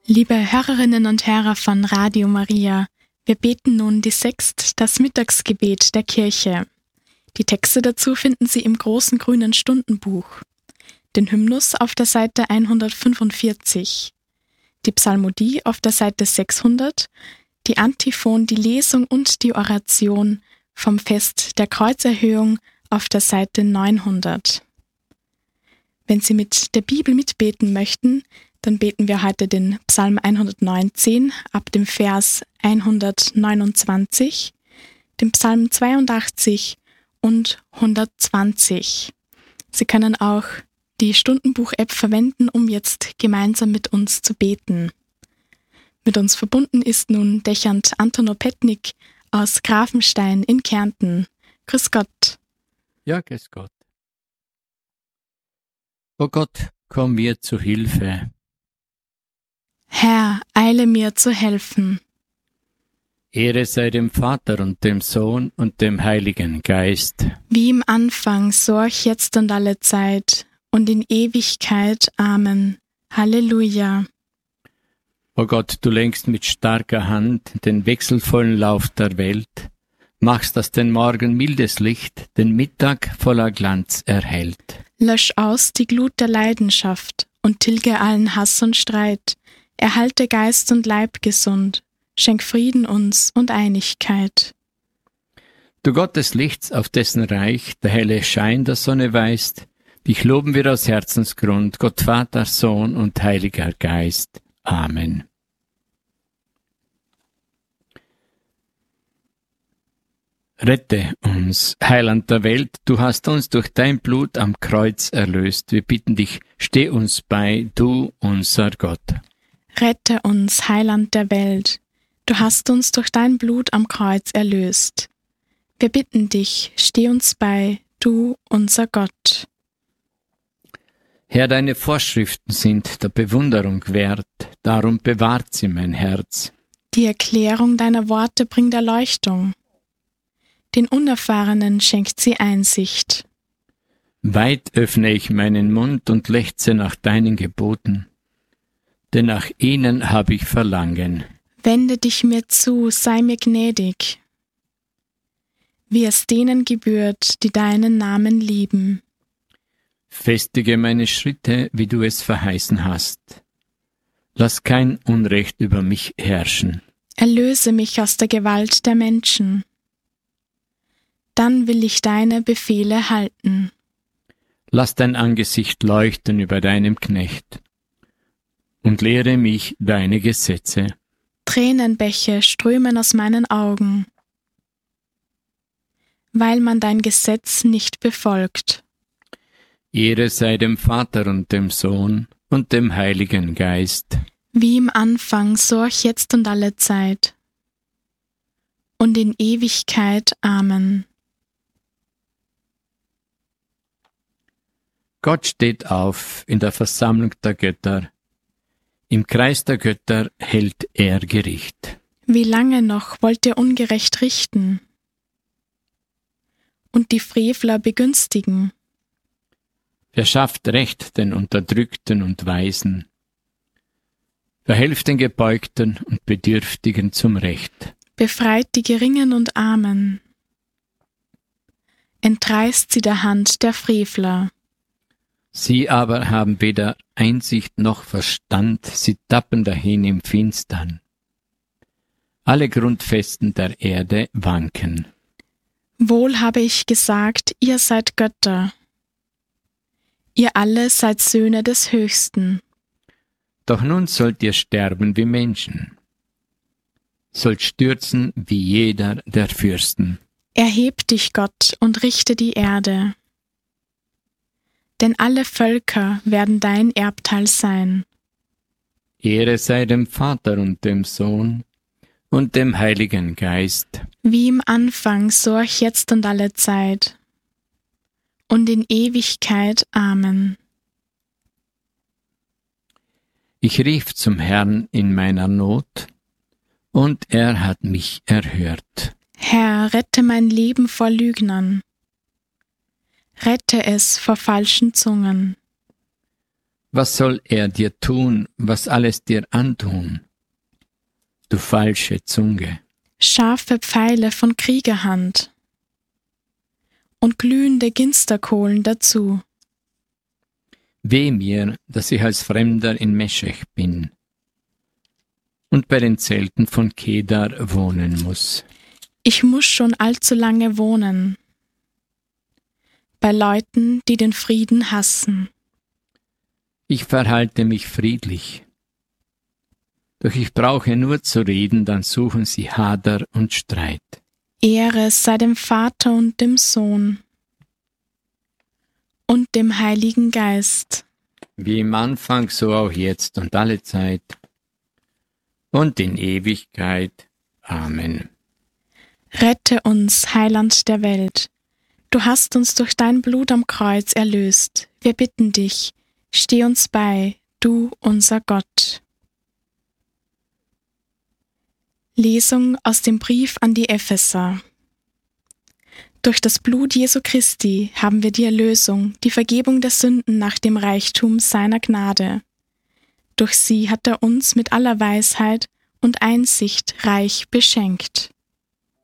Liebe Hörerinnen und Hörer von Radio Maria, wir beten nun die Sext, das Mittagsgebet der Kirche. Die Texte dazu finden Sie im großen grünen Stundenbuch, den Hymnus auf der Seite 145, die Psalmodie auf der Seite 600, die Antiphon, die Lesung und die Oration vom Fest der Kreuzerhöhung auf der Seite 900. Wenn Sie mit der Bibel mitbeten möchten, dann beten wir heute den Psalm 119 ab dem Vers 129, den Psalm 82 und 120. Sie können auch die Stundenbuch-App verwenden, um jetzt gemeinsam mit uns zu beten. Mit uns verbunden ist nun Dechant Anton Opetnik aus Grafenstein in Kärnten. Grüß Gott. Ja, grüß Gott. O Gott, komm mir zu Hilfe. Herr, eile mir zu helfen. Ehre sei dem Vater und dem Sohn und dem Heiligen Geist. Wie im Anfang, so auch jetzt und alle Zeit und in Ewigkeit. Amen. Halleluja. O Gott, du lenkst mit starker Hand den wechselvollen Lauf der Welt, machst, dass den Morgen mildes Licht den Mittag voller Glanz erhellt. Lösch aus die Glut der Leidenschaft und tilge allen Hass und Streit. Erhalte Geist und Leib gesund, schenk Frieden uns und Einigkeit. Du Gott des Lichts, auf dessen Reich der helle Schein der Sonne weist, dich loben wir aus Herzensgrund, Gott Vater, Sohn und Heiliger Geist. Amen. Rette uns, Heiland der Welt, du hast uns durch dein Blut am Kreuz erlöst. Wir bitten dich, steh uns bei, du unser Gott. Rette uns, Heiland der Welt, du hast uns durch dein Blut am Kreuz erlöst. Wir bitten dich, steh uns bei, du unser Gott. Herr, deine Vorschriften sind der Bewunderung wert, darum bewahrt sie mein Herz. Die Erklärung deiner Worte bringt Erleuchtung. Den Unerfahrenen schenkt sie Einsicht. Weit öffne ich meinen Mund und lechze nach deinen Geboten, denn nach ihnen habe ich Verlangen. Wende dich mir zu, sei mir gnädig, wie es denen gebührt, die deinen Namen lieben. Festige meine Schritte, wie du es verheißen hast. Lass kein Unrecht über mich herrschen. Erlöse mich aus der Gewalt der Menschen. Dann will ich deine Befehle halten. Lass dein Angesicht leuchten über deinem Knecht und lehre mich deine Gesetze. Tränenbäche strömen aus meinen Augen, weil man dein Gesetz nicht befolgt. Ehre sei dem Vater und dem Sohn und dem Heiligen Geist. Wie im Anfang, so auch jetzt und alle Zeit. Und in Ewigkeit. Amen. Gott steht auf in der Versammlung der Götter. Im Kreis der Götter hält er Gericht. Wie lange noch wollt ihr ungerecht richten und die Frevler begünstigen? Wer schafft Recht den Unterdrückten und Weisen? Verhelft den Gebeugten und Bedürftigen zum Recht. Befreit die Geringen und Armen. Entreißt sie der Hand der Frevler. Sie aber haben weder Einsicht noch Verstand, sie tappen dahin im Finstern. Alle Grundfesten der Erde wanken. Wohl habe ich gesagt, ihr seid Götter. Ihr alle seid Söhne des Höchsten. Doch nun sollt ihr sterben wie Menschen, sollt stürzen wie jeder der Fürsten. Erheb dich, Gott, und richte die Erde. Denn alle Völker werden dein Erbteil sein. Ehre sei dem Vater und dem Sohn und dem Heiligen Geist. Wie im Anfang, so auch jetzt und alle Zeit. Und in Ewigkeit. Amen. Ich rief zum Herrn in meiner Not, und er hat mich erhört. Herr, rette mein Leben vor Lügnern. Rette es vor falschen Zungen. Was soll er dir tun, was alles dir antun? Du falsche Zunge. Scharfe Pfeile von Kriegerhand und glühende Ginsterkohlen dazu. Weh mir, dass ich als Fremder in Meschech bin und bei den Zelten von Kedar wohnen muss. Ich muss schon allzu lange wohnen, bei Leuten, die den Frieden hassen. Ich verhalte mich friedlich, doch ich brauche nur zu reden, dann suchen sie Hader und Streit. Ehre sei dem Vater und dem Sohn und dem Heiligen Geist. Wie im Anfang, so auch jetzt und alle Zeit und in Ewigkeit. Amen. Rette uns, Heiland der Welt. Du hast uns durch dein Blut am Kreuz erlöst. Wir bitten dich, steh uns bei, du unser Gott. Lesung aus dem Brief an die Epheser. Durch das Blut Jesu Christi haben wir die Erlösung, die Vergebung der Sünden nach dem Reichtum seiner Gnade. Durch sie hat er uns mit aller Weisheit und Einsicht reich beschenkt.